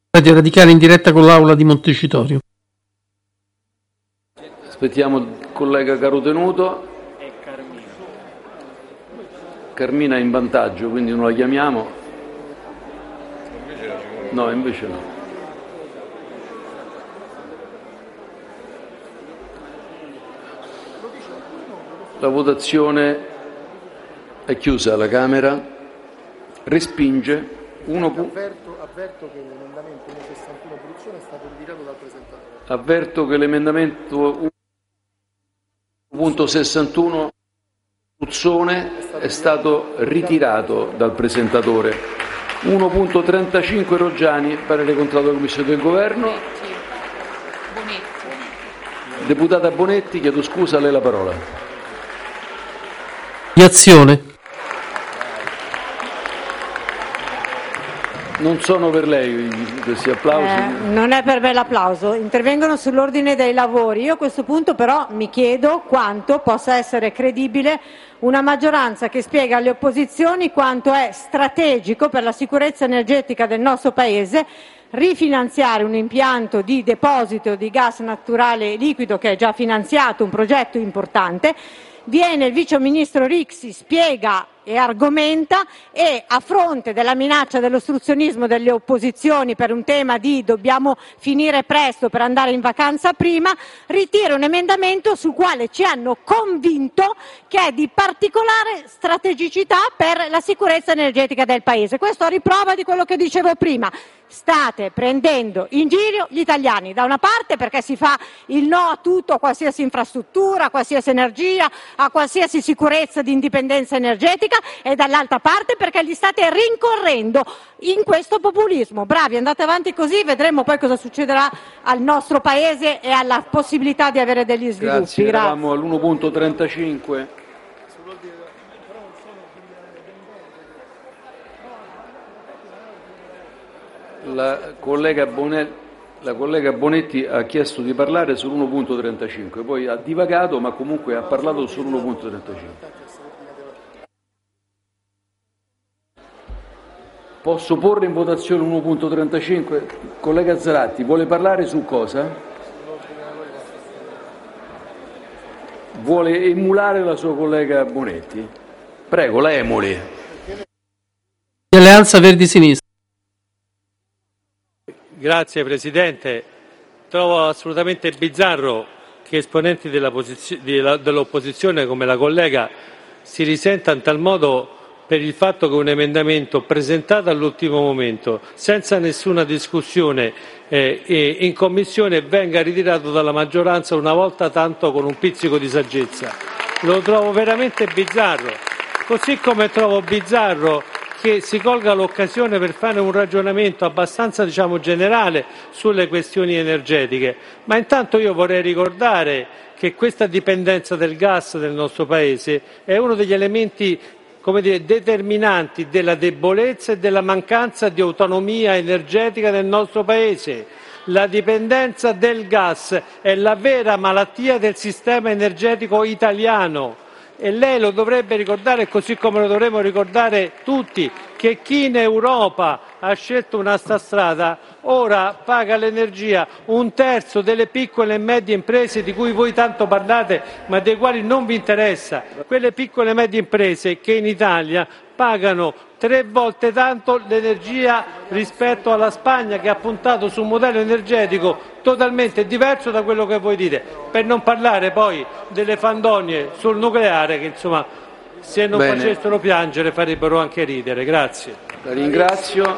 Radio Radicale in diretta con l'Aula di Montecitorio. Aspettiamo il collega Carotenuto. Carmina è in vantaggio, quindi non la chiamiamo. No, invece no. La votazione è chiusa, la Camera respinge Avverto che l'emendamento 161 Bruzzone è stato ritirato dal presentatore. Avverto che l'emendamento 1.61 Bruzzone è stato ritirato dal presentatore. 1.35 Roggiani, parere contrario della Commissione del Governo. Deputata Bonetti, chiedo scusa, a lei la parola. Di Azione. Non sono per lei questi applausi. Non è per me l'applauso, intervengono sull'ordine dei lavori. Io a questo punto però mi chiedo quanto possa essere credibile una maggioranza che spiega alle opposizioni quanto è strategico per la sicurezza energetica del nostro Paese rifinanziare un impianto di deposito di gas naturale liquido che è già finanziato, un progetto importante. Viene il vice ministro Rixi, spiega e argomenta, e a fronte della minaccia dell'ostruzionismo delle opposizioni per un tema di dobbiamo finire presto per andare in vacanza prima, ritira un emendamento sul quale ci hanno convinto che è di particolare strategicità per la sicurezza energetica del Paese. Questo a riprova di quello che dicevo prima. State prendendo in giro gli italiani, da una parte perché si fa il no a tutto, a qualsiasi infrastruttura, a qualsiasi energia, a qualsiasi sicurezza di indipendenza energetica, e dall'altra parte perché li state rincorrendo in questo populismo. Bravi, andate avanti così, vedremo poi cosa succederà al nostro Paese e alla possibilità di avere degli sviluppi. Grazie, eravamo all'1.35. La collega Bonetti ha chiesto di parlare sull'1.35, poi ha divagato, ma comunque ha parlato sull'1.35. Posso porre in votazione 1.35? Collega Zaratti, vuole parlare su cosa? Vuole emulare la sua collega Bonetti? Prego, la emuli. Alleanza Verdi Sinistra. Grazie Presidente. Trovo assolutamente bizzarro che esponenti dell'opposizione come la collega si risenta in tal modo per il fatto che un emendamento presentato all'ultimo momento, senza nessuna discussione in Commissione, venga ritirato dalla maggioranza una volta tanto con un pizzico di saggezza. Lo trovo veramente bizzarro, così come trovo bizzarro che si colga l'occasione per fare un ragionamento abbastanza generale sulle questioni energetiche. Ma intanto io vorrei ricordare che questa dipendenza del gas del nostro Paese è uno degli elementi determinanti della debolezza e della mancanza di autonomia energetica del nostro Paese. La dipendenza del gas è la vera malattia del sistema energetico italiano. E lei lo dovrebbe ricordare, così come lo dovremmo ricordare tutti, che chi in Europa ha scelto un'altra strada ora paga l'energia un terzo delle piccole e medie imprese di cui voi tanto parlate ma dei quali non vi interessa. Quelle piccole e medie imprese che in Italia pagano 3 volte tanto l'energia rispetto alla Spagna, che ha puntato su un modello energetico totalmente diverso da quello che voi dite, per non parlare poi delle fandonie sul nucleare che se non facessero piangere farebbero anche ridere. Grazie. La ringrazio.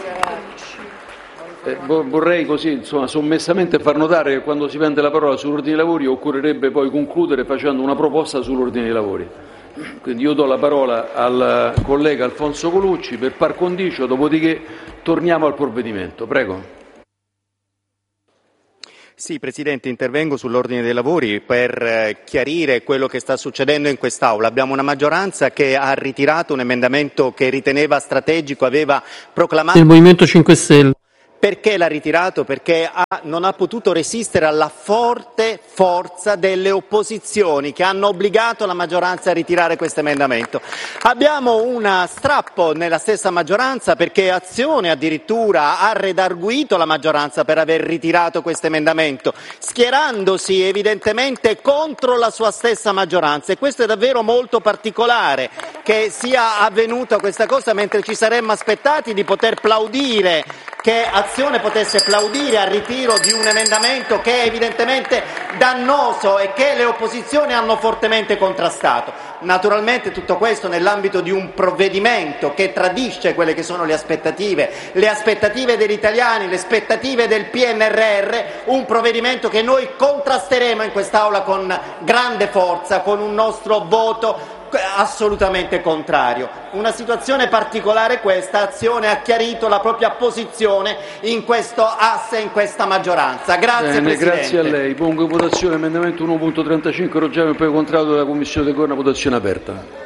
Vorrei così sommessamente far notare che quando si prende la parola sull'ordine dei lavori occorrerebbe poi concludere facendo una proposta sull'ordine dei lavori. Quindi io do la parola al collega Alfonso Colucci per par condicio, dopodiché torniamo al provvedimento. Prego. Sì, Presidente, intervengo sull'ordine dei lavori per chiarire quello che sta succedendo in quest'Aula. Abbiamo una maggioranza che ha ritirato un emendamento che riteneva strategico, aveva proclamato il Movimento 5 Stelle. Perché l'ha ritirato? Perché non ha potuto resistere alla forte forza delle opposizioni che hanno obbligato la maggioranza a ritirare questo emendamento. Abbiamo un strappo nella stessa maggioranza perché Azione addirittura ha redarguito la maggioranza per aver ritirato questo emendamento, schierandosi evidentemente contro la sua stessa maggioranza, e questo è davvero molto particolare che sia avvenuta questa cosa, mentre ci saremmo aspettati di poter plaudire, che Azione potesse plaudire al ritiro di un emendamento che è evidentemente dannoso e che le opposizioni hanno fortemente contrastato. Naturalmente tutto questo nell'ambito di un provvedimento che tradisce quelle che sono le aspettative degli italiani, le aspettative del PNRR, un provvedimento che noi contrasteremo in quest'Aula con grande forza, con un nostro voto assolutamente contrario. Una situazione particolare questa. Azione ha chiarito la propria posizione in questo asse, in questa maggioranza. Grazie Presidente. Grazie a lei. Pongo in votazione emendamento 1.35 Roggiano e poi contrario della Commissione del Governo, votazione aperta.